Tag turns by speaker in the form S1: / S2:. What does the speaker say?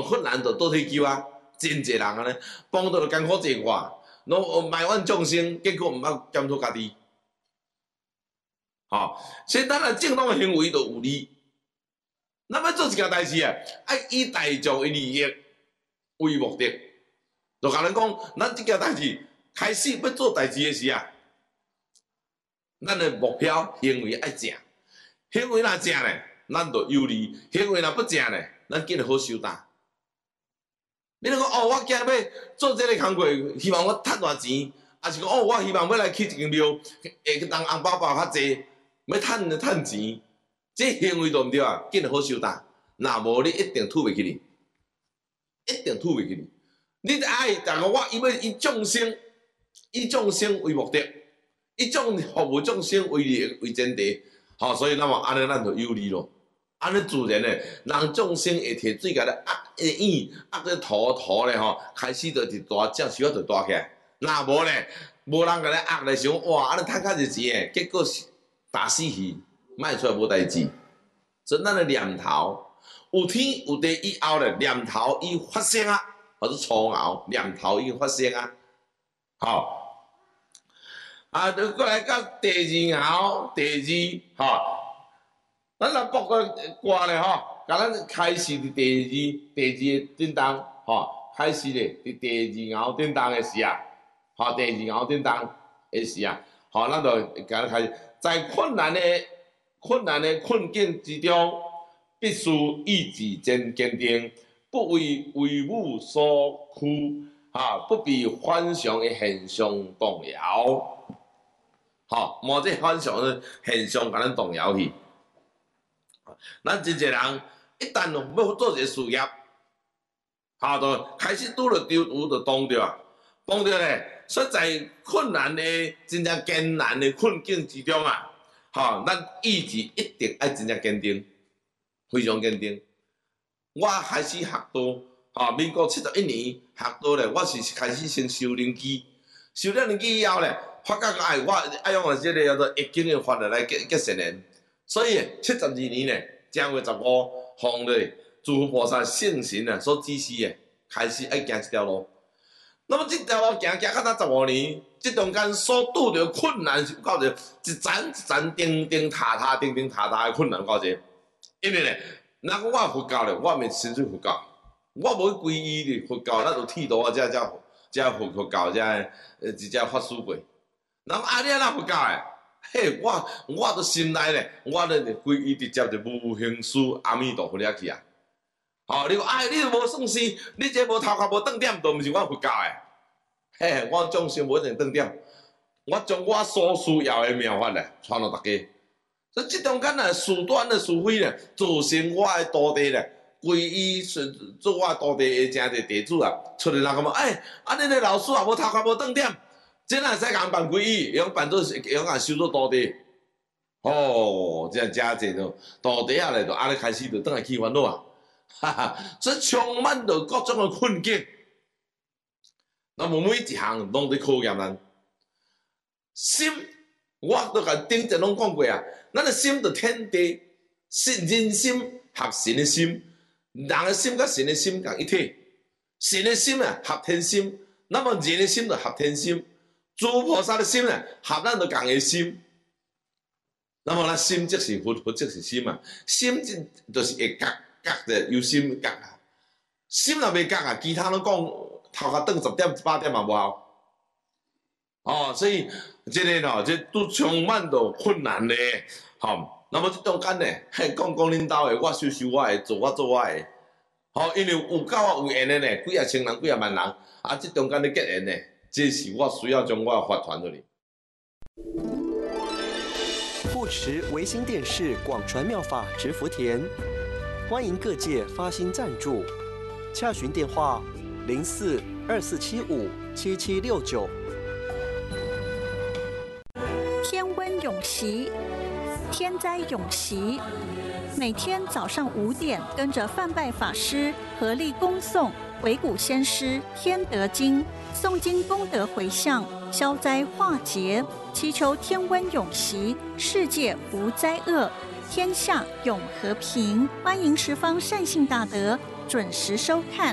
S1: 困难就倒退休啊，真侪人安尼，帮到就艰苦坐我，拢埋怨众生，结果毋捌检讨家己。所以咱的正当的行为就有利。咱要做一件代志啊，爱以大众的利益为目的，就甲咱讲，咱即件代志开始要做代志的时啊，咱的目标行为爱正，行为若正咧，咱就有利；行为若不正咧，咱紧好收担。你讲哦，我今日要做这个工作，希望我赚偌钱，还是讲哦，我希望要来去一间庙，会当红包包较济，要赚钱，这行为对毋对啊？紧好收担。若无你一定吐袂起哩，一定吐袂起哩。你爱，但是我要以众生为目的，以服务众生为前提，所以那么安尼咱就有利咯。安尼自然咧，让众生会摕水甲咧压咧涂咧开始就大只小就大起来。若无咧，无人甲咧压咧想哇，安尼趁较侪钱诶，结果是打死去，卖出来无代志。所以咱的念头，有天有地以后咧，念头已发生啊，或者初熬念头已经发生啊，就过来到第二熬，咱若卜个卦咧甲咱开始伫第二叮当开始咧伫第二熬叮当的时啊，第二熬叮当的时啊，咱就甲咱开始，在困难的困境之中，必须意志坚定，不为威武所屈，不被反常的现象动摇。莫这反常的现象甲咱动摇去。咱真侪人一旦要做一个事业，就开始拄着就当着咧，所以在困难的、真正艰难的困境之中啊，咱意志一定爱真正坚定，非常坚定。我开始学道，民国71年学道咧，我是开始先修灵机，修了灵机以后咧，发觉我爱用这个叫做易经的法来结善缘。所以72年咧，正月15，奉咧诸佛菩萨圣神啊所指示的，开始爱行这条路。那么这条路行到咱15年，这中间所拄着困难是有够侪，一层钉塔的困难有够侪。因为咧，若讲我佛教咧，我毋是纯粹佛教，我无去皈依咧佛教，咱就剃度啊，这佛教这法师过。那么你哪佛教诶？嘿，我都心内咧，我咧皈依直接就无形师阿弥陀佛了去啊！你讲你都无算是，你这无头壳无断点，都毋是我佛教诶。嘿，我众生无一定断点，我将我所需要诶妙法咧传互大家。所以这中间啊，事端的是非咧，造成我诶徒弟咧，皈依做我徒弟诶真侪弟子啊，出来人讲安尼个老师也无头壳无断点。这哪会使共办皈依，用办做用收做徒弟，这真侪咯，徒弟啊咧就安尼开始就倒来起烦恼啊，所以充满着各种的困境。那么每一项拢在考验咱心，我都甲顶阵拢讲过啊，咱的心就天地，人心合神的心，人的心甲神的心共一体，神的心啊合天心，那么人的心就合天心。诸菩萨的心呢，合咱就共个心。那么咱心即是佛，佛即是心啊。心就是会觉的，由心觉啊。心若袂觉啊，其他拢讲头壳转10点、8点嘛无效。所以这个这都充满着困难咧。那么这中间呢，讲恁兜的，我修我的，做我的。因为有够有缘的呢，几啊千人、几啊万人，这中间咧结缘呢。这是我需要将我的法传出去。
S2: 护持维新电视广传妙法植福田，欢迎各界发心赞助，洽询电话0424757769。
S3: 天温永息，天灾永息。每天早上5点，跟着范拜法师合力恭诵维古先师天德经，诵经功德回向，消灾化劫，祈求天温永息，世界无灾厄，天下永和平。欢迎十方善信大德准时收看。